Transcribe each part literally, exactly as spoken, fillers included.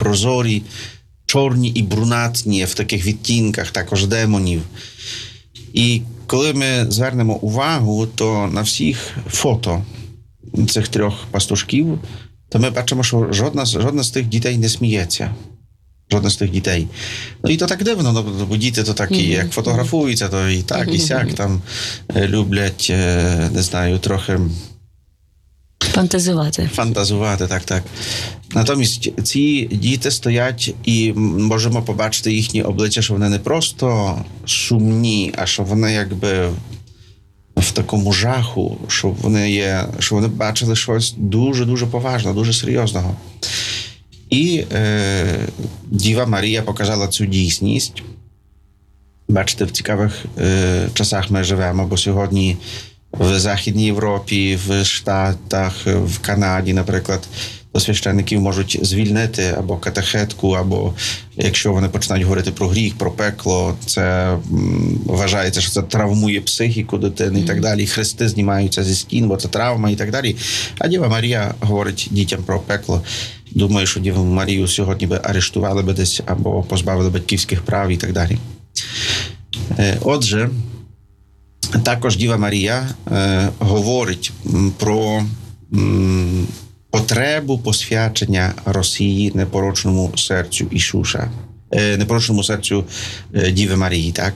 прозорі, чорні і брунатні в таких відтінках, також демонів. І коли ми звернемо увагу, то на всіх фото цих трьох пастушків, то ми бачимо, що жодна, жодна з тих дітей не сміється. Жодна з тих дітей. Ну і то так дивно, ну, бо діти то так, і як фотографуються, то і так, і сяк, там люблять, не знаю, трохи... Фантазувати. Фантазувати, так, так. Натомість ці діти стоять і можемо побачити їхні обличчя, що вони не просто сумні, а що вони якби в такому жаху, що вони є, що вони бачили щось дуже-дуже поважного, дуже серйозного. І е, Діва Марія показала цю дійсність. Бачите, в цікавих е, часах ми живемо, бо сьогодні в Західній Європі, в Штатах, в Канаді, наприклад, то священників можуть звільнити або катехетку, або якщо вони починають говорити про гріх, про пекло, це м, вважається, що це травмує психіку дитини і так далі. Хрести знімаються зі стін, бо це травма і так далі. А Діва Марія говорить дітям про пекло. Думаю, що Діву Марію сьогодні би арештували би десь або позбавили батьківських прав і так далі. Е, отже, також Діва Марія е, говорить про м, потребу посвячення Росії непорочному серцю Ісуса, е, непорочному серцю е, Діви Марії, так?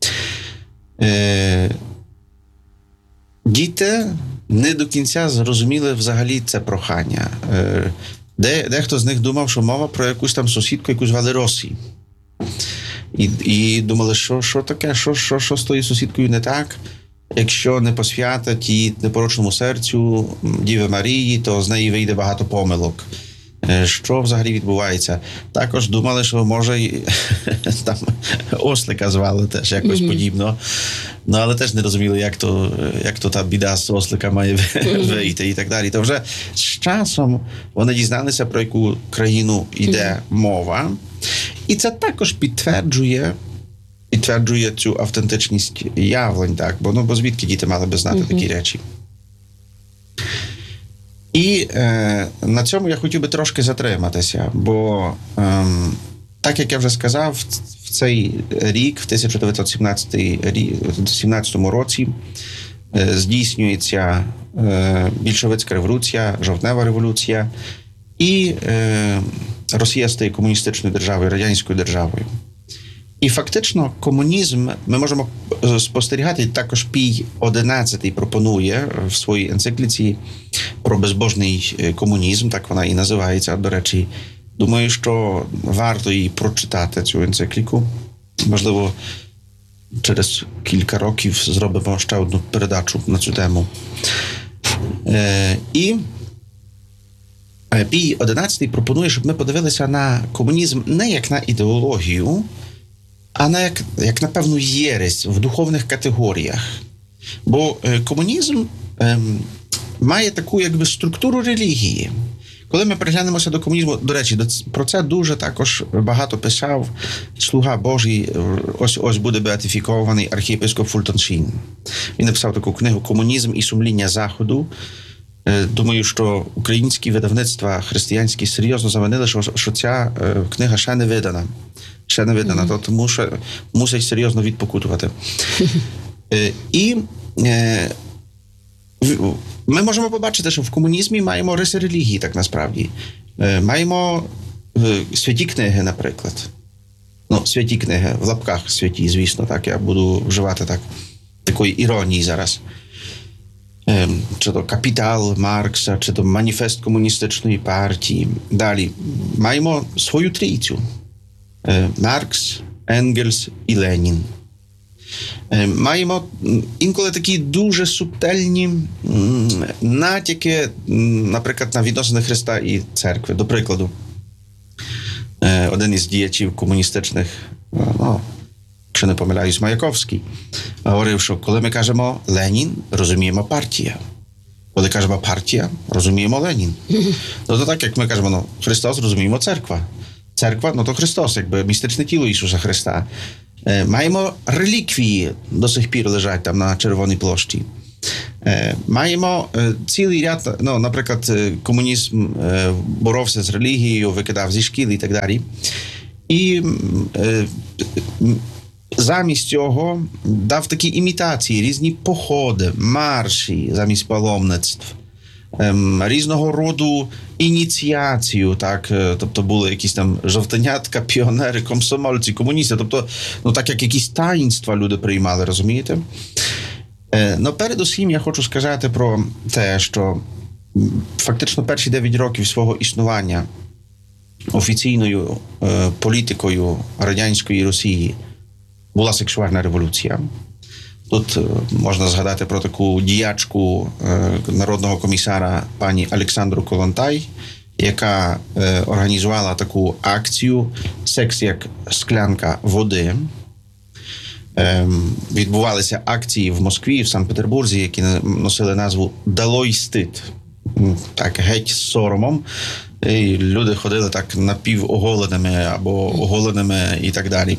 Е, діти не до кінця зрозуміли взагалі це прохання. Е, де, дехто з них думав, що мова про якусь там сусідку, яку звали Росі. І, і думали, що, що таке, що, що, що з тою сусідкою не так? Якщо не посвятить її непорочному серцю Діви Марії, то з неї вийде багато помилок. Що взагалі відбувається? Також думали, що може там ослика звали теж якось mm-hmm. подібно. Ну, але теж не розуміли, як то, як то та біда з ослика має вийти і так далі. То вже з часом вони дізналися, про яку країну йде mm-hmm. мова. І це також підтверджує підтверджує цю автентичність явлень, так? Бо, ну, бо звідки діти мали би знати mm-hmm. такі речі? І е, на цьому я хотів би трошки затриматися, бо е, так, як я вже сказав, в цей рік, в тисяча дев'ятсот сімнадцятому році, е, здійснюється е, більшовицька революція, жовтнева революція, і е, Росія стає комуністичною державою, радянською державою. І фактично комунізм, ми можемо спостерігати, також Пій одинадцятий пропонує в своїй енцикліці про безбожний комунізм, так вона і називається, до речі. Думаю, що варто її прочитати, цю енцикліку. Можливо, через кілька років зробимо ще одну передачу на цю тему. Е, і Пій одинадцятий пропонує, щоб ми подивилися на комунізм не як на ідеологію, а на як, як на певну єресь в духовних категоріях. Бо е, комунізм е, має таку якби структуру релігії. Коли ми приглянемося до комунізму, до речі, до, про це дуже також багато писав слуга Божий, ось, ось буде беатифікований архієпископ Фултон Шін. Він написав таку книгу «Комунізм і сумління Заходу». Е, думаю, що українські видавництва християнські серйозно завинили, що, що ця е, книга ще не видана. Ще не видана, mm-hmm. тому що мусить серйозно відпокутувати. е, і е, ми можемо побачити, що в комунізмі маємо риси релігії, так насправді. Е, маємо е, святі книги, наприклад. Ну, святі книги, в лапках святі, звісно, так, я буду вживати так, такої іронії зараз. Е, чи то «Капітал» Маркса, чи то «Маніфест комуністичної партії». Далі. Маємо свою трійцю. Маркс, Енгельс і Ленін. Маємо інколи такі дуже субтельні натяки, наприклад, на відносини Христа і церкви. До прикладу, один із діячів комуністичних, ну, якщо не помиляюсь, Маяковський, говорив, що коли ми кажемо «Ленін», розуміємо «партія». Коли кажемо «партія», розуміємо «Ленін». Ну, то так, як ми кажемо, ну, «Христос», розуміємо «церква». Церква, ну то Христос, якби містичне тіло Ісуса Христа. Е, маємо реліквії, до сих пір лежать там на Червоній площі. Е, маємо е, цілий ряд, ну, наприклад, е, комунізм е, боровся з релігією, викидав зі шкіл і так далі. І е, замість цього дав такі імітації, різні походи, марші замість паломництв, ем, різного роду ініціацію, так, тобто були якісь там жовтенятка, піонери, комсомольці, комуністи, тобто, ну, так як якісь таїнства люди приймали, розумієте? Е, ну, передусім я хочу сказати про те, що фактично перші дев'ять років свого існування офіційною е, політикою радянської Росії була сексуальна революція. Тут е, можна згадати про таку діячку е, народного комісара пані Олександру Колонтай, яка е, організувала таку акцію «Секс як склянка води». Е, відбувалися акції в Москві, в Санкт-Петербурзі, які носили назву «Долой стид». Так, геть з соромом. І люди ходили так напівоголеними або оголеними і так далі.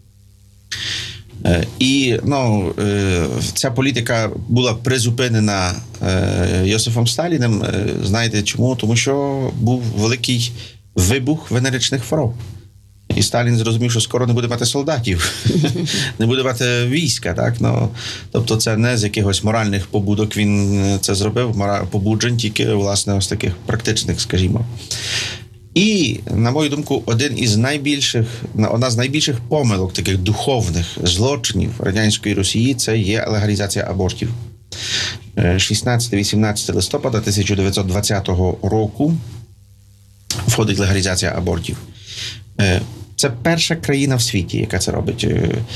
І, ну, ця політика була призупинена Йосифом Сталіним. Знаєте чому? Тому що був великий вибух венеричних хвороб. І Сталін зрозумів, що скоро не буде мати солдатів, не буде мати війська. Так? Ну, тобто це не з якихось моральних побудок він це зробив, побуджень, тільки, власне, ось таких практичних, скажімо. І, на мою думку, один із найбільших, одна з найбільших помилок, таких духовних злочинів радянської Росії – це є легалізація абортів. шістнадцятого-вісімнадцятого листопада тисяча дев'ятсот двадцятого року входить легалізація абортів. Це перша країна в світі, яка це робить.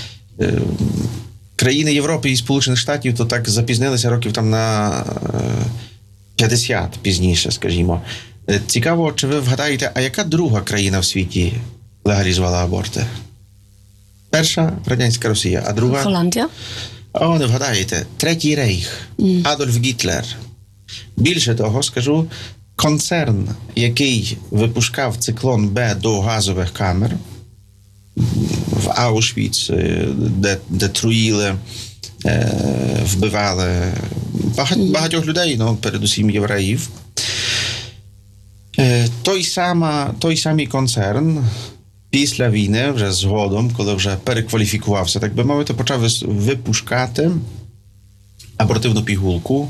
Країни Європи і Сполучених Штатів то так запізнилися років там на п'ятдесят пізніше, скажімо. Цікаво, чи ви вгадаєте, а яка друга країна в світі легалізувала аборти? Перша – радянська Росія, а друга? Голландія? О, не вгадаєте. Третій рейх. Mm. Адольф Гітлер. Більше того, скажу, концерн, який випускав циклон Б до газових камер в Аушвіц, де, де труїли, вбивали багатьох людей, ну, передусім євреїв. Той, сама, той самий концерн після війни, вже згодом, коли вже перекваліфікувався, так би мовити, почав випускати абортивну пігулку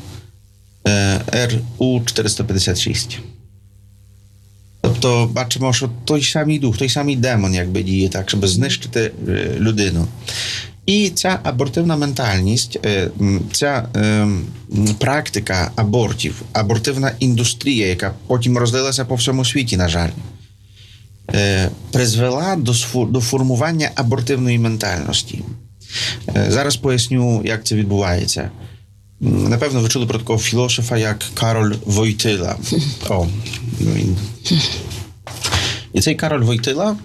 ер у чотириста п'ятдесят шість. Тобто бачимо, що той самий дух, той самий демон якби діє так, щоб знищити людину. І ця абортивна ментальність, ця е, практика абортів, абортивна індустрія, яка потім розлилася по всьому світі, на жаль, е, призвела до, до формування абортивної ментальності. Е, зараз поясню, як це відбувається. Напевно, ви чули про такого філософа, як Кароль Войтила. О, він. І цей Кароль Войтила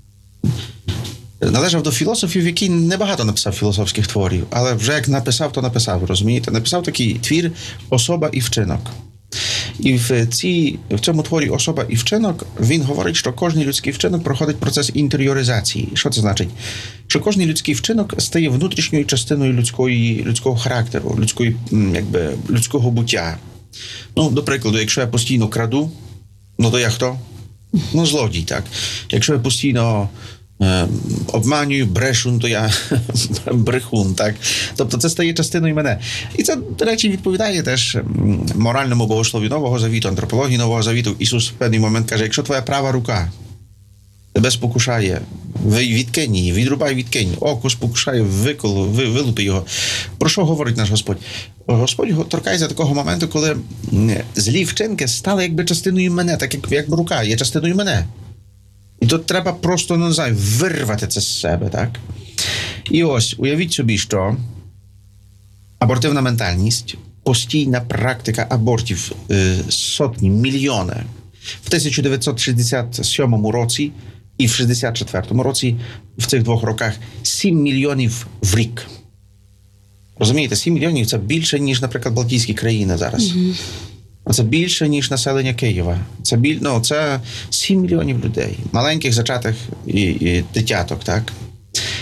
належав до філософів, який небагато написав філософських творів, але вже як написав, то написав, розумієте? Написав такий твір «Особа і вчинок». І в, цій, в цьому творі «Особа і вчинок» він говорить, що кожен людський вчинок проходить процес інтеріоризації. Що це значить? Що кожен людський вчинок стає внутрішньою частиною людської, людського характеру, людської, якби, людського буття. Ну, до прикладу, якщо я постійно краду, ну то я хто? Ну, злодій, так. Якщо я постійно обманюю, брешу, то я брехун, так? Тобто це стає частиною мене. І це, до речі, відповідає теж моральному богослов'ю Нового Завіту, антропології Нового Завіту. Ісус в певний момент каже, якщо твоя права рука тебе спокушає, відкинь її, відрубай, відкинь, око спокушає, виколу, вилупи його. Про що говорить наш Господь? Господь торкається такого моменту, коли злі вчинки стали якби частиною мене, так як, як рука є частиною мене. І тут треба просто, ну, не знаю, вирвати це з себе, так? І ось, уявіть собі, що абортивна ментальність, постійна практика абортів, е, сотні, мільйони. В тисяча дев'ятсот шістдесят сьомому році і в шістдесят четвертому році, в цих двох роках, сім мільйонів в рік. Розумієте, сім мільйонів – це більше, ніж, наприклад, Балтійські країни зараз. Mm-hmm. Це більше, ніж населення Києва. Це, біль... ну, це сім мільйонів людей. Маленьких, зачатих і, і дитяток, так?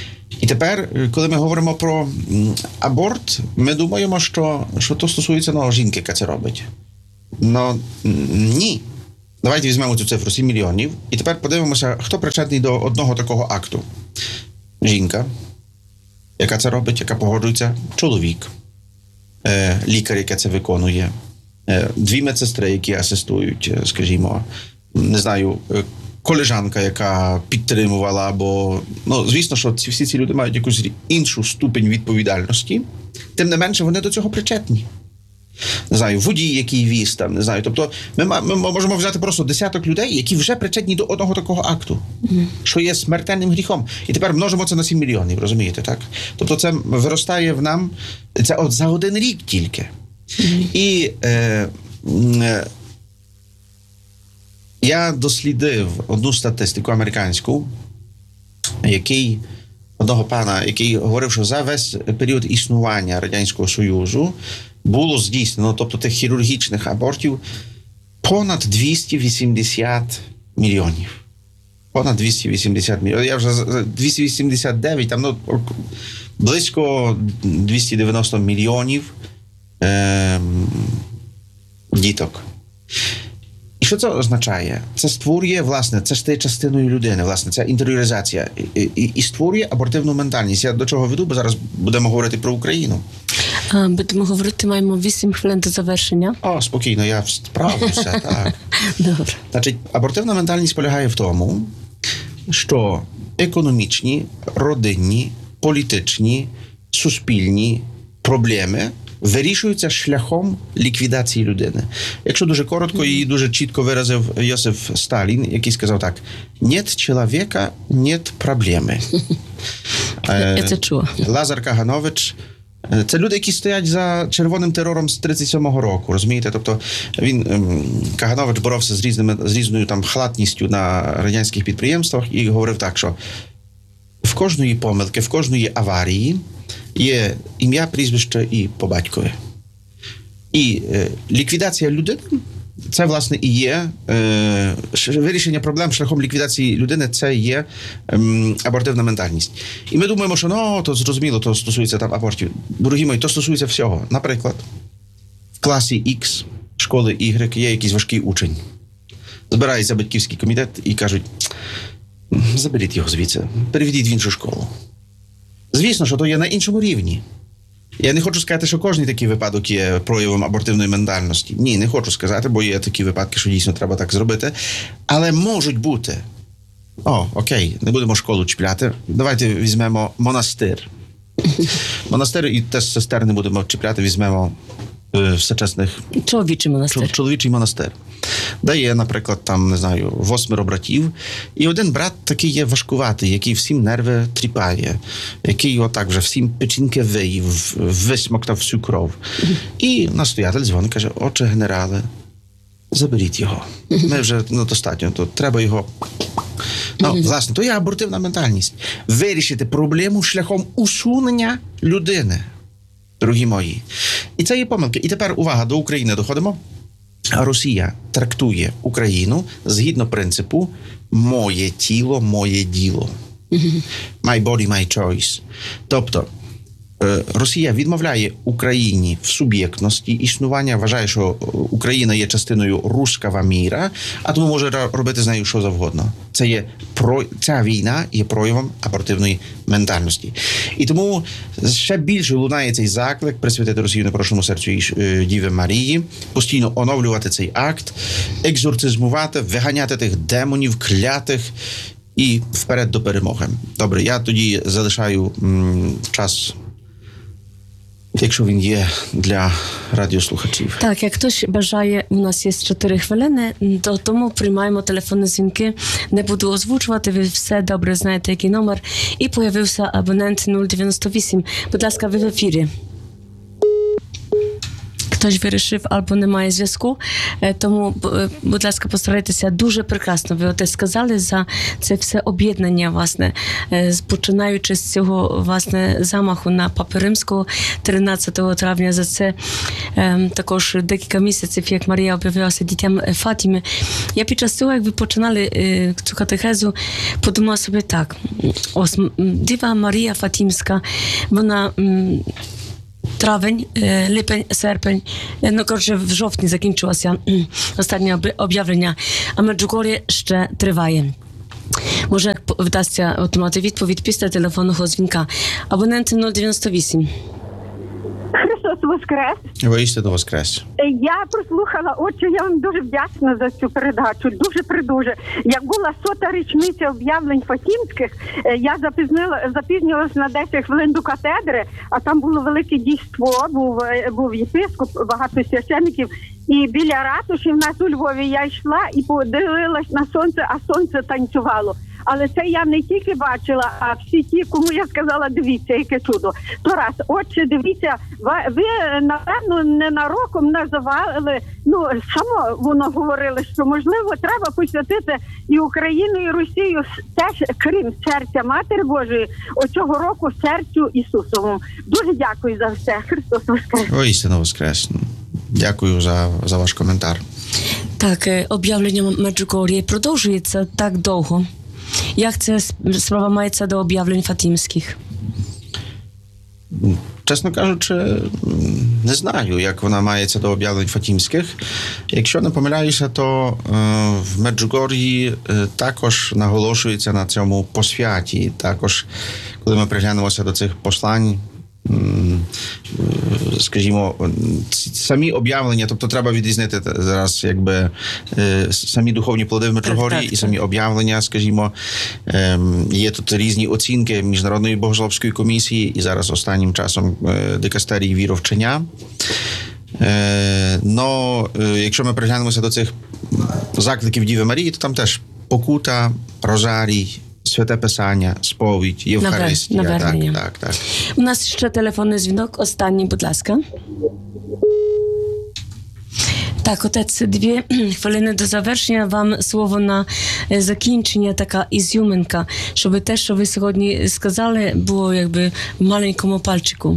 І тепер, коли ми говоримо про м, аборт, ми думаємо, що, що то стосується ну, жінки, яка це робить. Ну, ні. Давайте візьмемо цю цифру сім мільйонів. І тепер подивимося, хто причетний до одного такого акту. Жінка, яка це робить, яка погоджується, чоловік, е, лікар, яка це виконує, е, дві медсестри, які асистують, скажімо, не знаю, е, колежанка, яка підтримувала, або, ну, звісно, що ці, всі ці люди мають якусь іншу ступень відповідальності, тим не менше вони до цього причетні. Не знаю, водій, який віз там, не знаю. Тобто ми, ми можемо взяти просто десяток людей, які вже причетні до одного такого акту, mm. що є смертельним гріхом. І тепер множимо це на сім мільйонів, розумієте, так? Тобто це виростає в нам, це от за один рік тільки. Mm. І е, е, я дослідив одну статистику американську, який, одного пана, який говорив, що за весь період існування Радянського Союзу було здійснено, тобто тих хірургічних абортів, понад двісті вісімдесят мільйонів. Понад двісті вісімдесят мільйонів. Я вже двісті вісімдесят дев'ять, там ну, близько двісті дев'яносто мільйонів е- діток. І що це означає? Це створює, власне, це стає частиною людини, власне, це інтеріоризація. І, і, і створює абортивну ментальність. Я до чого веду, бо зараз будемо говорити про Україну. А, будемо говорити, маємо вісім хвилин до завершення. О, спокійно, я справлюся, так. Добре. Значить, абортивна ментальність полягає в тому, що економічні, родинні, політичні, суспільні проблеми вирішуються шляхом ліквідації людини. Якщо дуже коротко і дуже чітко виразив Йосиф Сталін, який сказав так: «Нет чоловіка, нет проблеми». Я це чула. Лазар Каганович – це люди, які стоять за червоним терором з тридцять сьомого року, розумієте? Тобто він, Каганович, боровся з різними, з різною там халатністю на радянських підприємствах і говорив так, що в кожної помилки, в кожної аварії є ім'я, прізвище і по батькові. І е, ліквідація людини – це, власне, і є е, вирішення проблем шляхом ліквідації людини – це є е, абортивна ментальність. І ми думаємо, що ну, то зрозуміло, то стосується там абортів. Дорогі мої, то стосується всього. Наприклад, в класі X школи Y є якийсь важкий учень. Збирається батьківський комітет і кажуть: заберіть його звідси, переведіть в іншу школу. Звісно, що то є на іншому рівні. Я не хочу сказати, що кожен такий випадок є проявом абортивної ментальності. Ні, не хочу сказати, бо є такі випадки, що дійсно треба так зробити. Але можуть бути. О, окей, не будемо школу чіпляти. Давайте візьмемо монастир. Монастир і теж сестер не будемо чіпляти, візьмемо е, всечесних... Чоловічий монастир. Чоловічий монастир. Де є, наприклад, там, не знаю, восьмеро братів, і один брат такий є важкуватий, який всім нерви тріпає, який отак вже всім печінки виїв, висмоктав всю кров. І настоятель дзвонить, каже: «Отче генерале, заберіть його. Ми вже ну, достатньо, то треба його...» Ну, власне, то є абортивна ментальність. Вирішити проблему шляхом усунення людини, дорогі мої. І це є помилки. І тепер, увага, до України доходимо. Росія трактує Україну згідно принципу «моє тіло, моє діло». My body, my choice. Тобто, Росія відмовляє Україні в суб'єктності існування, вважає, що Україна є частиною руского міра, а тому може робити з нею що завгодно. Це є про... Ця війна є проявом абортивної ментальності. І тому ще більше лунає цей заклик присвятити Росію непрошеному серцю Діви Марії, постійно оновлювати цей акт, екзорцизмувати, виганяти тих демонів, клятих і вперед до перемоги. Добре, я тоді залишаю м, час, якщо він є, для радіослухачів. Так, як хтось бажає, у нас є чотири хвилини, то тому приймаємо телефонні дзвінки. Не буду озвучувати, ви все добре знаєте, який номер. І появився абонент нуль дев'яносто вісім. Будь ласка, ви в ефірі. хтось вирішив або немає зв'язку. Е, Тому, б- будь ласка, постарайтеся. Дуже прекрасно ви оте сказали за це все об'єднання, власне, е, з- починаючи з цього, власне, замаху на Папу Римського тринадцятого травня. За це е, також декілька місяців, як Марія об'явилася дітям Фатіми. Я під час цього, як ви починали е, цю катехезу, подумала собі так. Ось м, Діва Марія Фатімська, вона м, травень, е, липень, серпень, е, ну, коротше, в жовтні закінчилося м, останнє об- об'явлення, а Меджугор'я ще триває. Може, як по- вдасться отримати відповідь після телефонного дзвінка. Абонент нуль дев'яносто вісім. Христос Воскрес! Воістину воскрес. Я прослухала, отче, я вам дуже вдячна за цю передачу. Дуже придуже. Як була сота річниця об'явлень Фатімських, е, я запізнила, запізнювалася на десять хвилин до катедри, а там було велике дійство, був, е, був єпископ, багато священиків. І біля ратуші в нас у Львові я йшла і подивилась на сонце, а сонце танцювало. Але це я не тільки бачила, а всі ті, кому я сказала, дивіться, яке чудо. То раз, отче, дивіться, ва- ви, напевно, ненароком називали, ну, само воно говорили, що, можливо, треба посвятити і Україну, і Росію с- теж, крім серця Матері Божої, оцього року серцю Ісусовому. Дуже дякую за все. Христос Воскрес! Воістину воскрес. Дякую за, за ваш коментар. Так, е, об'явлення Меджугор'ї продовжується так довго. Як ця с- справа мається до об'явлень фатімських? Чесно кажучи, м, не знаю, як вона мається до об'явлень фатімських. Якщо не помиляюся, то е, в Меджугор'ї е, також наголошується на цьому посвяті. Також, коли ми приглянемося до цих послань, м, е, скажімо, ці- самі об'явлення, тобто треба відрізнити те- зараз, якби е, самі духовні плоди в Меджугор'ї так, і самі так. об'явлення, скажімо, ем, є тут різні оцінки Міжнародної богословської комісії і зараз останнім часом е, дикастерії віровчення. Е, но е, якщо ми приглянемося до цих закликів Діви Марії, то там теж покута, розарій, святе писання, сповідь, Євхаристія. навернення. Так, так, так. У нас ще телефонний дзвінок. Останній, будь ласка. Так, отець, дві хвилини до завершення. Вам слово на е, закінчення, така ізюминка, щоб те, що ви сьогодні сказали, було якби в маленькому пальчику.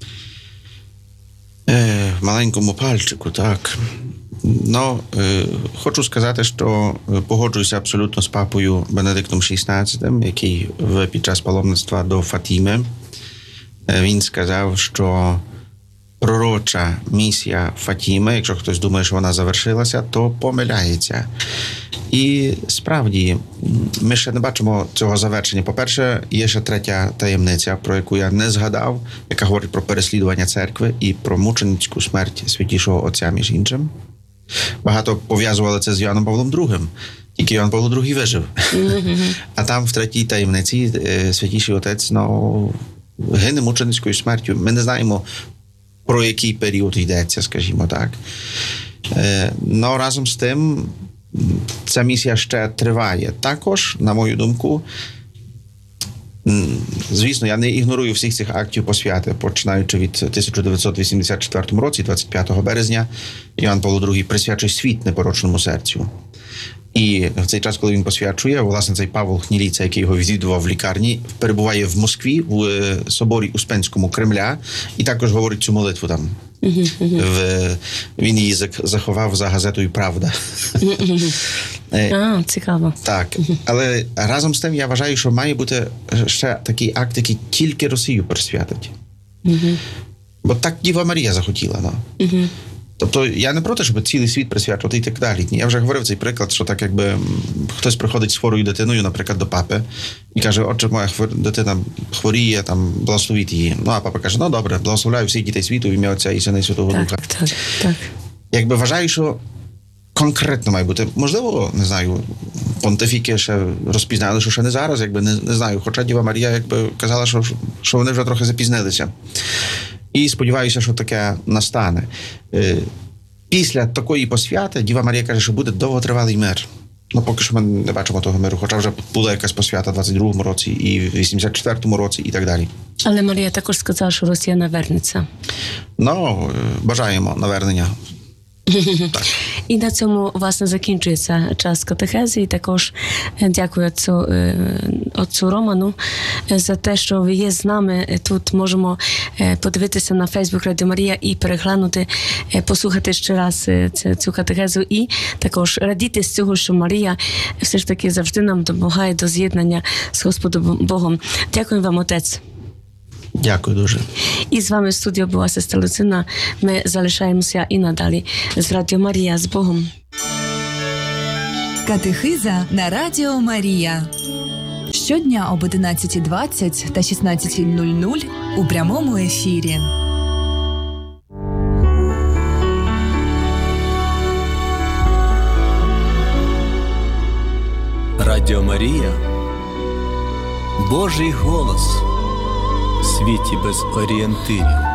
Е, в маленькому пальчику, так. Ну, е, хочу сказати, що е, погоджуюся абсолютно з папою Бенедиктом шістнадцятим, який в, під час паломництва до Фатіми, е, він сказав, що пророча місія Фатіми, якщо хтось думає, що вона завершилася, то помиляється. І справді, м, ми ще не бачимо цього завершення. По-перше, є ще третя таємниця, про яку я не згадав, яка говорить про переслідування церкви і про мученицьку смерть святішого отця, між іншим. Багато пов'язували це з Йоанном Павлом другим. Тільки Йоанн Павло другий вижив. А там в третій таємниці е, святіший отець, ну, гине мученицькою смертю. Ми не знаємо, про який період йдеться, скажімо так. Е, но разом з тим, м, ця місія ще триває. Також, на мою думку, м, звісно, я не ігнорую всіх цих актів посвяти, починаючи від тисяча дев'ятсот вісімдесят четвертому році, двадцять п'ятого березня, Йоанн Павло другий присвячує світ непорочному серцю. І в цей час, коли він посвячує, власне, цей Павел Хніліця, який його відвідував в лікарні, перебуває в Москві, в е, соборі Успенському Кремля, і також говорить цю молитву там. В, він її зак- заховав за газетою «Правда». Е, А, цікаво. Так, але разом з тим я вважаю, що має бути ще такий акт, який тільки Росію присвятить. Бо так Діва Марія захотіла. Ну. Тобто я не проти, щоб цілий світ присвячувати і так далі. Я вже говорив цей приклад, що так якби м, хтось приходить з хворою дитиною, наприклад, до папи, і каже, отче, моя хвор... дитина хворіє, там, благословіть її. Ну, а папа каже, ну добре, благословляю всіх дітей світу в ім'я Отця і Сина і Святого Духа. Так, так, так. Якби вважаю, що конкретно має бути. Можливо, не знаю, понтифіки ще розпізнали, що ще не зараз, якби не, не знаю. Хоча Діва Марія якби казала, що, що вони вже трохи запізнилися. І сподіваюся, що таке настане. Е, Після такої посвяти Діва Марія каже, що буде довготривалий мир. Ну, поки що ми не бачимо того миру, хоча вже була якась посвята в двадцять другому році і в вісімдесят четвертому році і так далі. Але Марія також сказала, що Росія навернеться. Ну, бажаємо навернення. Так. І на цьому, власне, закінчується час катехези. І також дякую отцу, отцу Роману за те, що ви є з нами. Тут можемо подивитися на Фейсбук Радіо Марія і переглянути, послухати ще раз цю катехезу. І також радіти з цього, що Марія все ж таки завжди нам допомагає до з'єднання з Господом Богом. Дякую вам, отець. Дякую дуже. І з вами в студії була сестра Люцина. Ми залишаємося і надалі з Радіо Марія. З Богом. Катехиза на Радіо Марія. Щодня об одинадцятій двадцять та шістнадцятій нуль нуль у прямому ефірі. Радіо Марія – Божий голос в світі без орієнтирів.